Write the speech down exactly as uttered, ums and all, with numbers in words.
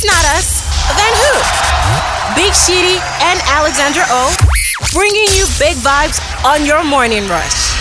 it's not us, then who? Big Shitty and Alexandra O bringing you big vibes on your morning rush.